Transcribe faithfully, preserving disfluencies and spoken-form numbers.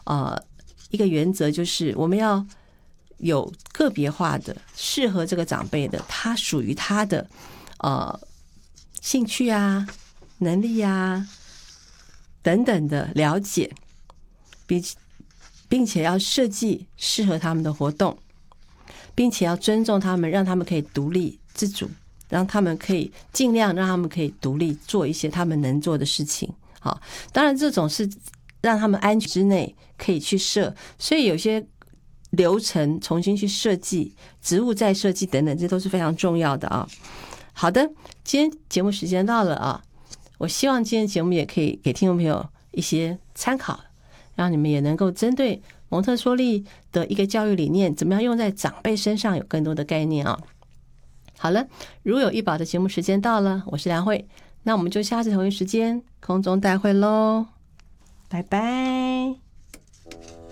呃一个原则，就是我们要有个别化的适合这个长辈的，他属于他的呃兴趣啊、能力啊等等的了解，并并且要设计适合他们的活动，并且要尊重他们，让他们可以独立自主，让他们可以尽量让他们可以独立做一些他们能做的事情。好，当然这种是让他们安全之内可以去设，所以有些流程重新去设计，职务再设计等等，这都是非常重要的啊。好的，今天节目时间到了啊，我希望今天节目也可以给听众朋友一些参考，让你们也能够针对蒙特梭利的一个教育理念，怎么样用在长辈身上有更多的概念啊。好了，如有一宝的节目时间到了，我是梁慧，那我们就下次同一时间空中再会喽，拜拜。